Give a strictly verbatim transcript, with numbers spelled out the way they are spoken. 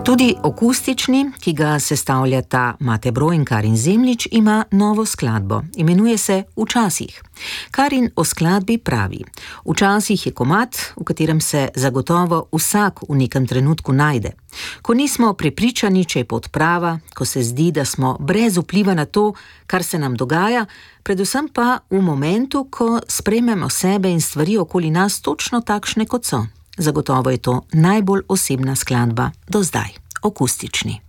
Tudi akustični, ki ga sestavljata Mate Bro in Karin Zemljič, ima novo skladbo. Imenuje se Včasih. Karin o skladbi pravi: Včasih je komad, v katerem se zagotovo vsak v nekem trenutku najde. Ko nismo prepričani, če je pot prava, ko se zdi, da smo brez vpliva na to, kar se nam dogaja, predvsem pa v momentu, ko sprejmemo sebe in stvari okoli nas točno takšne, kot so. Zagotovo je to najbolj osebna skladba do zdaj, akustični.